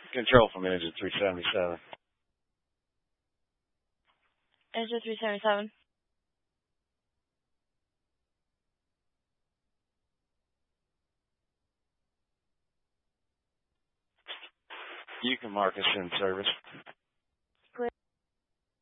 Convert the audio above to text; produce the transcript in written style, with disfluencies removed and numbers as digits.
Control from Engine 377. Engine 377. You can mark us in service.